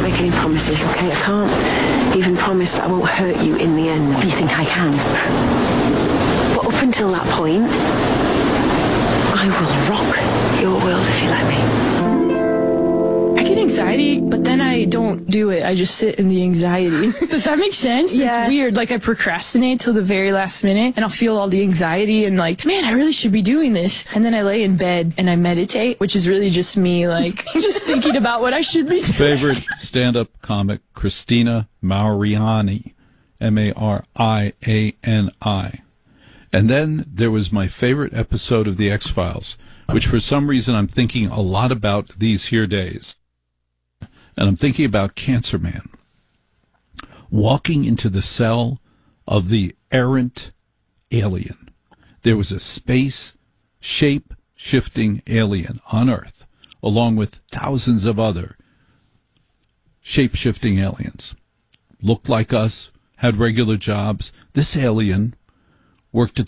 make any promises, okay? I can't even promise that I won't hurt you in the end. What do you think I can? But up until that point, I will rock your world if you let me. I get anxiety, but then I don't do it. I just sit in the anxiety. Does that make sense? Yeah. It's weird. Like, I procrastinate till the very last minute, and I'll feel all the anxiety and like, man, I really should be doing this. And then I lay in bed and I meditate, which is really just me, like, just thinking about what I should be doing. Favorite stand-up comic, Christina Mariani, Mariani. And then there was my favorite episode of The X-Files, which for some reason I'm thinking a lot about these here days. And I'm thinking about Cancer Man walking into the cell of the errant alien. There was a space shape-shifting alien on Earth, along with thousands of other shape-shifting aliens. Looked like us, had regular jobs. This alien worked at